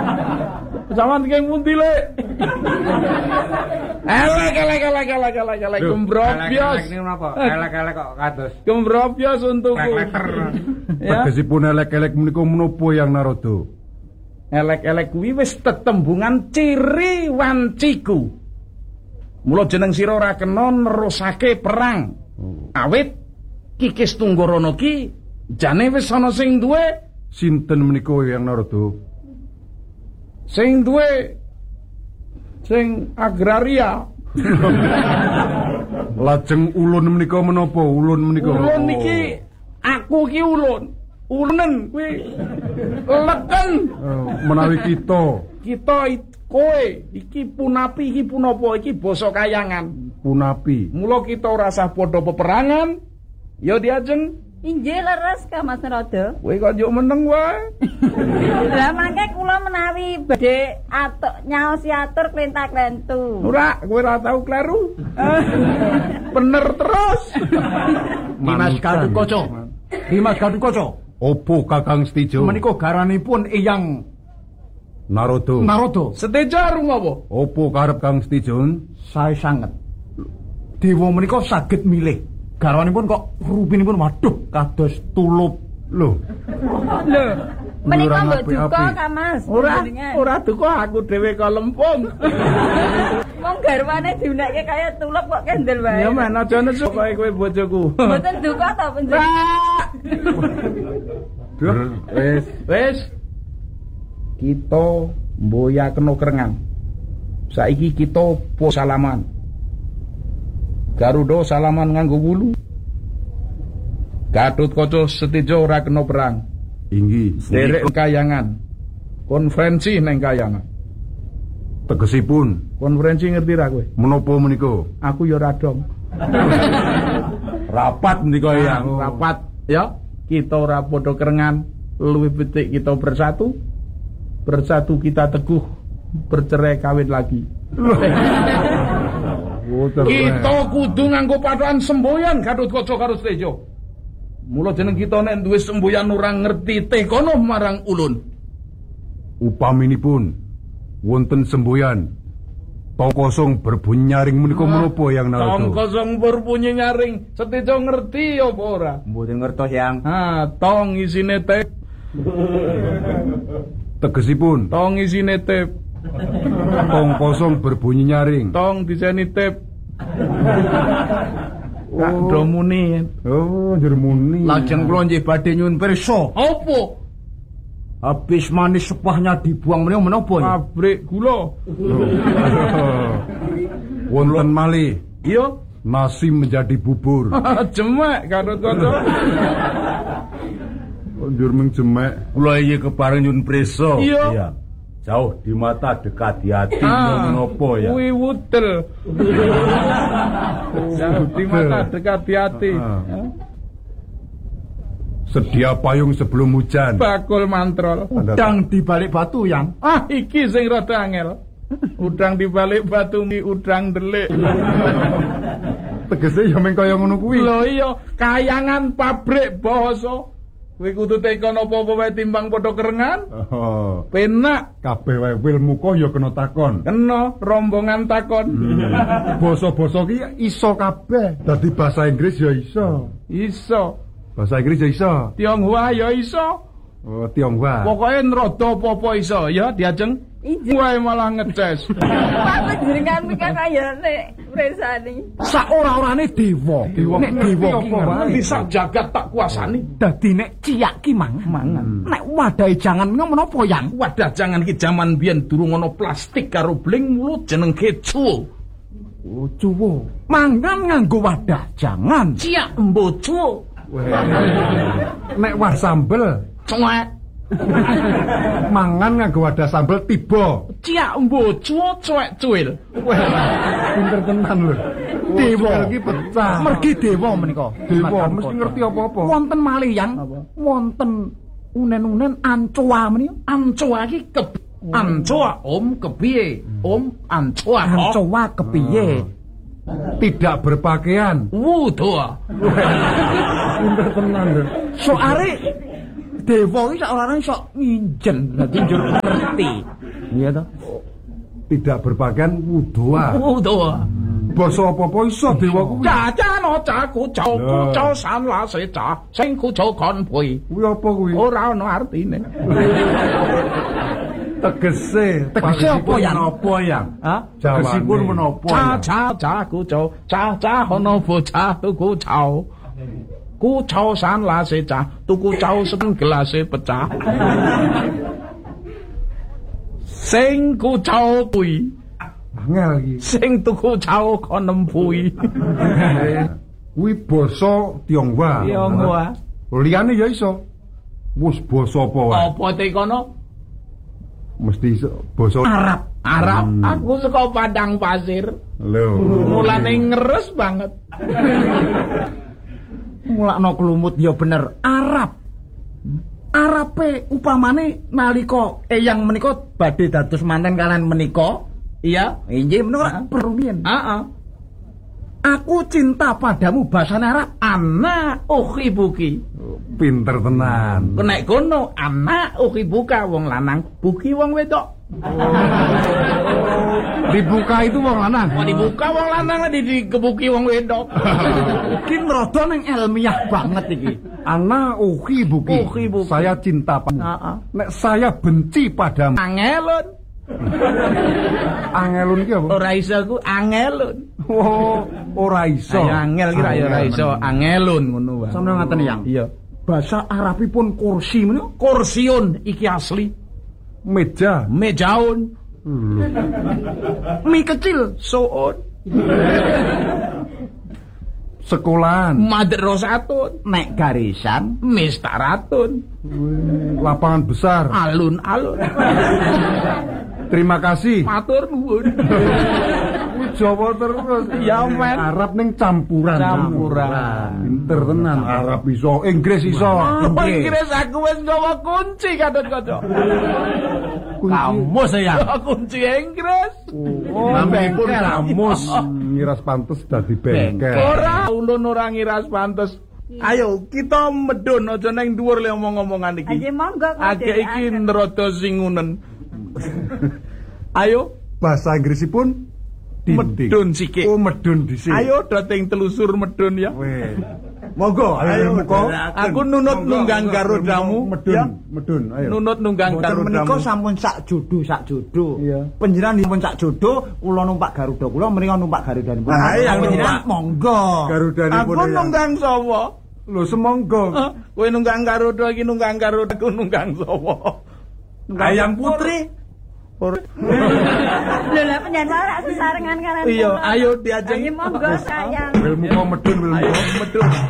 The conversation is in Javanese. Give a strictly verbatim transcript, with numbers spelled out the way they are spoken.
Sampeyan king pundi, Lek? Elek elek elek elek elek elek gembrobyos. Elek niku napa? Elek-elek kok kados. Gembrobyos untukku. Ya. Tegesipun elek-elek menika menapa yang Narada? Elek-elek kuwi wis tetembungan ciri wanciku. Mula jeneng sira ora kena nerusake perang. Awit Kikis Tunggorono ki jane wis ana sing duwe. Sinten menika yang Narada? Sing duwe sing agraria. Lajeng ulun menika menapa? Ulun menika. Ulun niki aku ki ulun. Ulunen kuwi leken. Uh, menawi kita. Kita kowe iki punapi iki punapa iki basa kayangan. Punapi. Mula kita ora usah padha peperangan. Ya diajeng. Injih leres ka Mas Narada. Kowe kok njuk meneng wae. Lah mangke kula menawi badhe atuk nyaosi atur klentak-klentu. Ora, kowe ora tau kleru. Bener terus. Dimas Gatotkaca. Dimas Gatotkaca. Opo Kakang Stijo? Menika garanipun Eyang Narada. Narada. Setejo arung apa? Opo karep Kang Stijon? Sae sanget. Dewa menika saged milih. Garwanipun kok rupinipun waduh kados tulup. Lho. Lho, menika mbok duka Ka Mas. Ora, ora duka aku dhewe kok lempung. Wong garwane diunekke kaya tulup kok kendel wae. Ya men aja nesu kowe kowe bojoku. Mboten duka ta panjenengan. Wis, wis. Kita mboya kena kerengan. Saiki kita po salaman. Garuda salaman nganggo wulu. Gatotkaca Setija ora kena perang. Inggih. Derek kayangan. Konferensi neng kayangan. Tegesipun konferensi ngerti ra kowe? Menapa menika? Aku ya ora dong. Rapat menika ya. Rapat ya. Kita ora padha kerengan, luwih betik kita bersatu. Bersatu kita teguh, bercerai kawin lagi. Oh, kita kudu nganggo patokan semboyan Gatotkaca karo Setija. Mula jeneng kita nek duwe semboyan ora ngerti tekono marang ulun. Upaminipun wonten semboyan tong kosong berbunyi nyaring menika menapa yang Narada? Tong kosong berbunyi nyaring, Setija ngerti apa ora? Mboten ngertos Yang. Ha, tong isine tep. Tegesipun tong isine tep. Tong kosong berbunyi nyaring. Tong diseni tep. Kak do muni. Oh, njur muni. Lajeng kula nggih badhe nyuwun pirsa. Apa? Habis manis sepahnya dibuang menika menapa ya? Pabrik gula. Wonten malih. Iya, nasi menjadi bubur. Jemek Gatotkaca. Njur mung jemek. Kula iki kepareng nyuwun pirsa. Iya. Jauh di mata dekat di hati ah, menapa ya? Kuwi wudel. Jauh di mata dekat di hati. Ah. Sedia payung sebelum hujan. Bakul mantrol. Udang di balik batu Yang. Ah iki sing rada angel. Udang di balik batu mi udang delik. Tegese ya meng kaya ngono kuwi. Lho iya, kayangan pabrik basa. Kowe kudu tekon apa-apa wae timbang padha kerengan. Oh. Penak kabeh wae ilmuku ya kena takon. Kena rombongan takon. Hmm. Basa-basa ki iso kabeh. Dadi bahasa Inggris ya iso. Iso. Bahasa Inggris ya iso. Tionghoa ya iso. Oh, Tionghoa. Pokoke nrada apa-apa iso ya diajeng. Wae malah ngeces. Apa jenengan mikir kaya nek presani. Sak ora-orane dewa. Nek dewa ki ngerti sak jagat tak kuasani. Dadi nek ciyak ki mangan. Nek wadahe jangan menapa Yang? Wadah jangan ki jaman biyen durung ana plastik karo bling mulut jeneng kecu. Oh, cuwo. Mangan nganggo wadah jangan. Ciyak mbocu. Nek wah sambel, cuek. Mangan nganggo wadah sambel tiba. Ciak mbocu cuek cuil. Pinter tenan lho. Dewa iki pecah. Mergi dewa menika. Dewa mesti ngerti apa-apa. Wonten malih Yang. Wonten unen-unen ancoa menika. Ancoa iki ke ancoa om kepiye? Om ancoa. Ancoa kepiye? Tidak berpakaian. Wudoa. Pinter tenan lho. Soare dewa iki sak orane iso nginjen, dadi njur ngerti. Iya toh? Tidak berpakaian wudoa. Wudoa. Basa apa-apa iso dewa kuwi. Caca no caku cau kuco sanla seca sing kuco kon kuwi. Kuwi apa kuwi? Ora ono artine. Tegese, Tegese apa yang? Apa yang? Hah? Tegesipun menapa? Caca caku cau caca ono bocah tuku cau. Kuco sanla seca tuku cau sen gelase pecah. Sing kuco kuwi Angel iki. sing tuku cau kon nempui. Kuwi basa Tionghoa. Tionghoa. Liyane ya iso. Wis basa apa wae? Apa te kono? Mesti iso basa Arab. Arab. Hmm. Aku saka Padang Pasir. Lho. Mulane ngeres banget. Mulakno klumut ya bener Arab. Arape upamane nalika eyang menika badhe dados manten kalian menika, iya, inggih menika perumian. Heeh. Aku cinta padamu bahasane Arab. Ana ukhi buki. Pinter tenan. Nek kono ana ukhi buka wong lanang, buki wong wedok. Dibuka itu wong lanang. Mau dibuka wong lanang di dikebuki wong wedok. Iki rada ning ilmiah banget iki. Ana uhi buki. Uhi buki. Saya cinta padamu. Heeh. Nek saya benci padamu. Angelun. Angelun iki apa? Ora iso ku angelun. Oh, ora iso. Ayo angel kira ya ora iso angelun ngono wae. Sampeyan ngaten yang. Iya. Bahasa Arabipun kursi menika Kursiun iki asli. Meja. Mejaun. mie kecil. Suun. Sekolahan. Madrasatun. Nek garisan Mistaratun. Lapangan besar. Alun-alun. Terima kasih. Matur nuwun. Kuwi Jawa terus. Ya, men. Arab ning campuran. Campuran. Pinter tenan. Arab iso, Inggris iso. Apa Inggris aku wis gawa kunci kadut kanca. kamus ya. Kunci Inggris. Oh, Nampipun bengkel. kamus. Ngiras pantes dadi bengkel. Ora ulun ora ngiras pantes. Ayo kita medun aja nang dhuwur le omong-omongan iki. Aja monggo. Agek iki rada singunen. Ayo Bahasa Inggrisipun dinding. medun sikik. Oh, medun dhisik. Ayo dating telusur medun ya. Weh. Monggo, ayo muko. Aku nunut nunggang garudamu. Medun, ya. medun, ayo. Nunut nunggang Mboten menika garudamu. sampun sak jodoh sak jodoh. Iya. Panjenengan dipun sak jodoh, kula numpak Garuda, kula menika numpak Garudanipun. Ah, iya, panjenengan monggo. Garudanipun. Aku nunggang sapa? Lho semonggo. Hah? Kowe nunggang garuda iki nunggang garuda aku nunggang sapa? Ayam putri. Lho lah panjenengan ora sesarengan karo. Iya, ayo diajeng. Ayo monggo sayang. Wilmu kok medun, wilmu. Ayo medun.